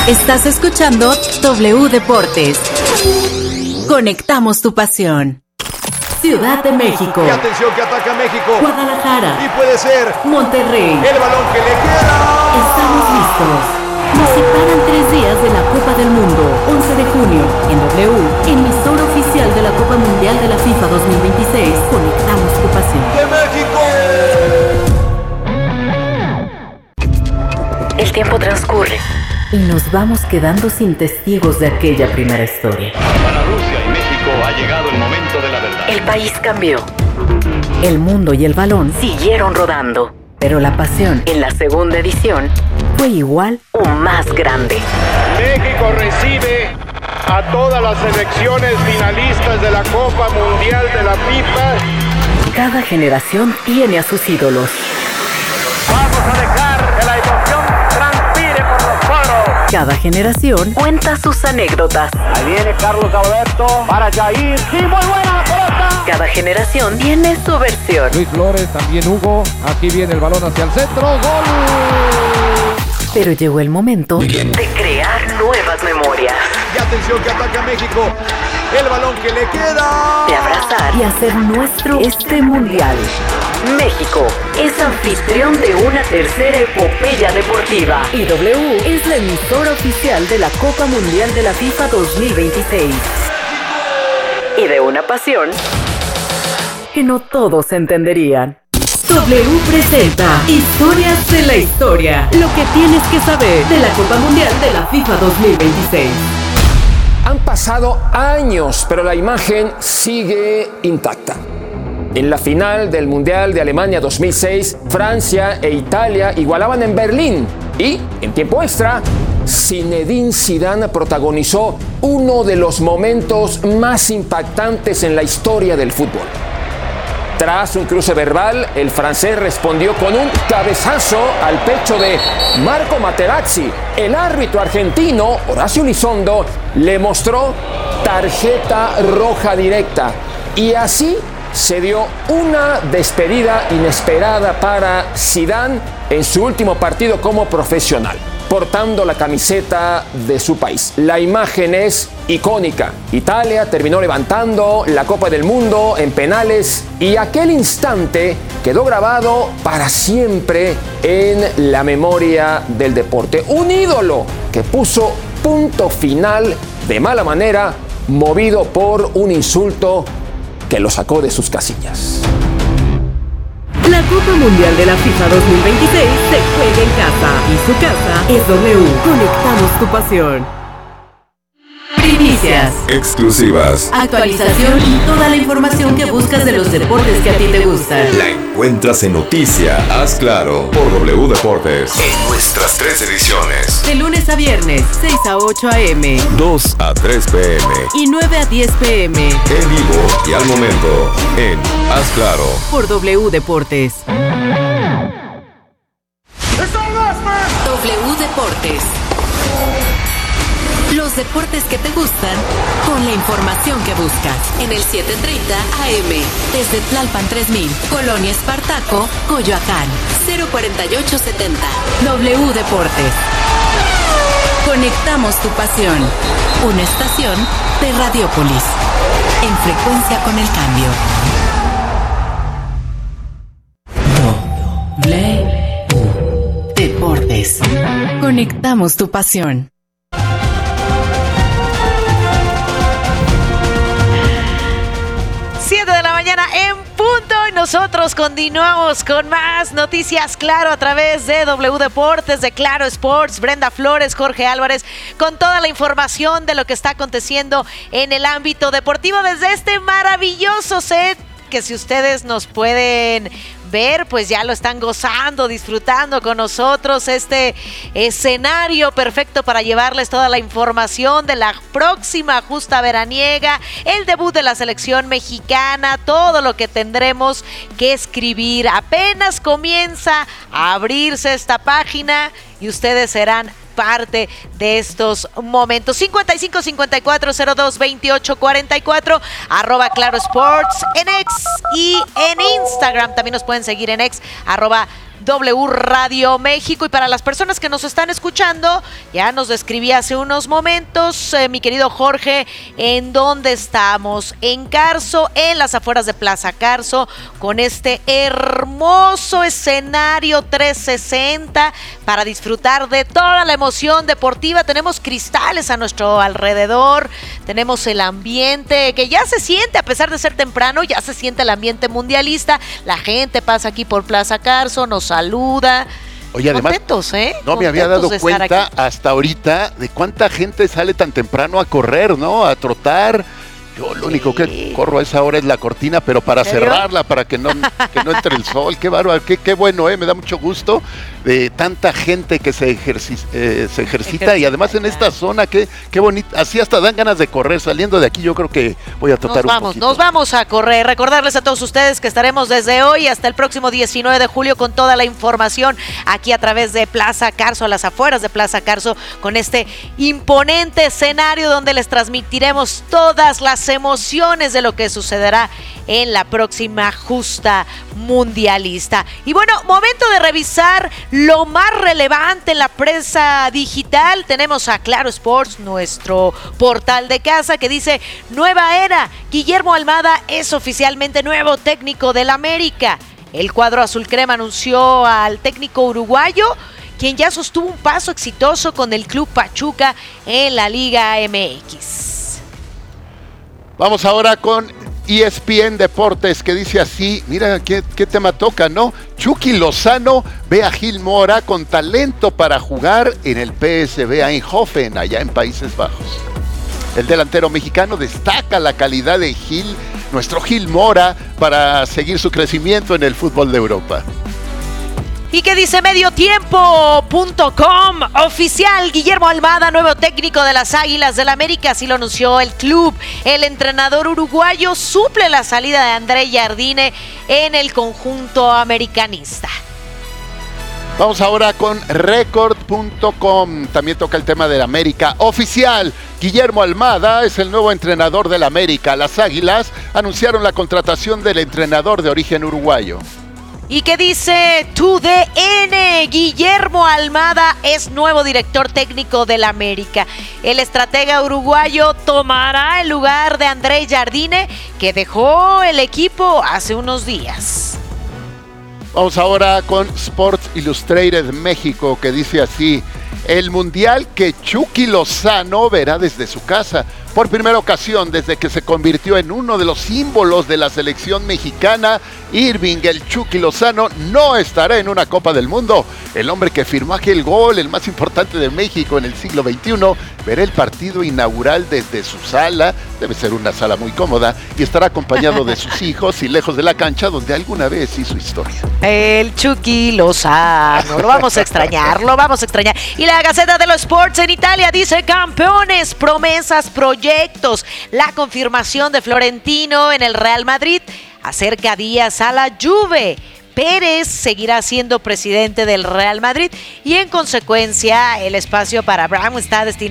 Estás escuchando W Deportes. Conectamos tu pasión. Ciudad de México. Y atención que ataca México. Guadalajara. Y puede ser Monterrey. El balón que le queda. Estamos listos. Nos separan 3 días de la Copa del Mundo. 11 de junio, en W, emisora oficial de la Copa Mundial de la FIFA 2026. Conectamos tu pasión. ¡De México! El tiempo transcurre y nos vamos quedando sin testigos de aquella primera historia. Para Rusia y México ha llegado el momento de la verdad. El país cambió. El mundo y el balón siguieron rodando. Pero la pasión en la segunda edición fue igual o más grande. México recibe a todas las selecciones finalistas de la Copa Mundial de la FIFA. Cada generación tiene a sus ídolos. Vamos a dejar que la emoción transpire por los poros. Cada generación cuenta sus anécdotas. Ahí viene Carlos Alberto para Jair. ¡Sí, muy buena la pelota! Cada generación tiene su versión. Luis Flores, también Hugo. Aquí viene el balón hacia el centro. ¡Gol! Pero llegó el momento de crear nuevas memorias. Y atención que ataca México. El balón que le queda. De abrazar y hacer nuestro este mundial. México es anfitrión de una tercera epopeya deportiva. Y W es la emisora oficial de la Copa Mundial de la FIFA 2026. Y de una pasión que no todos entenderían. W presenta Historias de la Historia. Lo que tienes que saber de la Copa Mundial de la FIFA 2026. Han pasado años, pero la imagen sigue intacta. En la final del Mundial de Alemania 2006, Francia e Italia igualaban en Berlín. Y, en tiempo extra, Zinedine Zidane protagonizó uno de los momentos más impactantes en la historia del fútbol. Tras un cruce verbal, el francés respondió con un cabezazo al pecho de Marco Materazzi. El árbitro argentino, Horacio Elizondo, le mostró tarjeta roja directa. Y así se dio una despedida inesperada para Zidane en su último partido como profesional, portando la camiseta de su país. La imagen es icónica. Italia terminó levantando la Copa del Mundo en penales y aquel instante quedó grabado para siempre en la memoria del deporte. Un ídolo que puso punto final de mala manera, movido por un insulto que lo sacó de sus casillas. La Copa Mundial de la FIFA 2026 se juega en casa y su casa es W. Conectamos tu pasión. Primicias, exclusivas, actualización y toda la información que buscas de los deportes que a ti te gustan. la encuentras en Noticia Haz Claro por W Deportes en nuestras 3 ediciones, De lunes a viernes, 6 a 8 a.m. 2 a 3 p.m. y 9 a 10 p.m. en vivo y al momento en Haz Claro. por W Deportes. W Deportes. Los deportes que te gustan con la información que buscas. En el 730 AM. Desde Tlalpan 3000, Colonia Espartaco, Coyoacán. 04870. W Deportes. Conectamos tu pasión. Una estación de Radiopolis. En frecuencia con el cambio. W Deportes. Conectamos tu pasión. 7 de la mañana en punto y nosotros continuamos con más Noticias Claro a través de W Deportes, de Claro Sports, Brenda Flores, Jorge Álvarez, con toda la información de lo que está aconteciendo en el ámbito deportivo desde este maravilloso set que si ustedes nos pueden ver, pues ya lo están gozando, disfrutando con nosotros este escenario perfecto para llevarles toda la información de la próxima justa veraniega, el debut de la selección mexicana, todo lo que tendremos que escribir. Apenas comienza a abrirse esta página y ustedes serán parte de estos momentos. 55 54 02 28 44 @Claro Sports en X y en Instagram. También nos pueden seguir en X W Radio México. Y para las personas que nos están escuchando, ya nos describí hace unos momentos, mi querido Jorge, en dónde estamos. En Carso, en las afueras de Plaza Carso, con este hermoso escenario 360 para disfrutar de toda la emoción deportiva. Tenemos cristales a nuestro alrededor, tenemos el ambiente que ya se siente, a pesar de ser temprano, ya se siente el ambiente mundialista. La gente pasa aquí por Plaza Carso, nos saluda. Oye, además, contentos, no me había dado cuenta hasta ahorita de cuánta gente sale tan temprano a correr, ¿no? A trotar. Yo lo único que corro a esa hora es la cortina, pero para cerrarla, para que no entre el sol. Qué bárbaro, qué bueno, me da mucho gusto de tanta gente que se ejercita y además en esta zona, qué bonito. Así hasta dan ganas de correr. Saliendo de aquí yo creo que voy a trotar un poquito. Nos vamos a correr. Recordarles a todos ustedes que estaremos desde hoy hasta el próximo 19 de julio con toda la información aquí a través de Plaza Carso, a las afueras de Plaza Carso, con este imponente escenario donde les transmitiremos todas las emociones de lo que sucederá en la próxima justa mundialista. Y bueno, momento de revisar lo más relevante en la prensa digital. Tenemos a Claro Sports, nuestro portal de casa, que dice: nueva era, Guillermo Almada es oficialmente nuevo técnico del América. El cuadro azul crema anunció al técnico uruguayo, quien ya sostuvo un paso exitoso con el Club Pachuca en la Liga MX. Vamos ahora con ESPN Deportes, que dice así, mira qué tema toca, ¿no? Chucky Lozano ve a Gil Mora con talento para jugar en el PSV Eindhoven, allá en Países Bajos. El delantero mexicano destaca la calidad de Gil, nuestro Gil Mora, para seguir su crecimiento en el fútbol de Europa. ¿Y qué dice Mediotiempo.com? Oficial, Guillermo Almada, nuevo técnico de las Águilas del América, así lo anunció el club. El entrenador uruguayo suple la salida de André Jardine en el conjunto americanista. Vamos ahora con Record.com, también toca el tema del América. Oficial, Guillermo Almada es el nuevo entrenador del América. Las Águilas anunciaron la contratación del entrenador de origen uruguayo. ¿Y qué dice TUDN? Guillermo Almada es nuevo director técnico del América. El estratega uruguayo tomará el lugar de André Jardine, que dejó el equipo hace unos días. Vamos ahora con Sports Illustrated México, que dice así: el mundial que Chucky Lozano verá desde su casa. Por primera ocasión desde que se convirtió en uno de los símbolos de la selección mexicana, Irving el Chucky Lozano no estará en una Copa del Mundo. El hombre que firmó aquel gol, el más importante de México en el siglo XXI, verá el partido inaugural desde su sala, debe ser una sala muy cómoda, y estará acompañado de sus hijos y lejos de la cancha donde alguna vez hizo historia. El Chucky Lozano, lo vamos a extrañar. Y la Gaceta de los Sports en Italia dice: campeones, promesas, proyectos. La confirmación de Florentino en el Real Madrid acerca días a la Juve. Pérez seguirá siendo presidente del Real Madrid y en consecuencia el espacio para Abraham está destinado